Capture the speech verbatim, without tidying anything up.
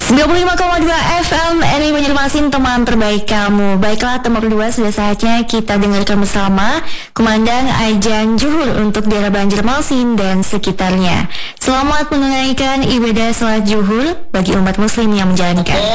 sembilan puluh lima koma dua F M R I Banjarmasin, teman terbaik kamu. Baiklah teman berdua, sudah saatnya kita dengarkan bersama Komandan Ajan Juhur untuk daerah Banjarmasin dan sekitarnya. Selamat menunaikan ibadah salat Juhur bagi umat muslim yang menjalankan.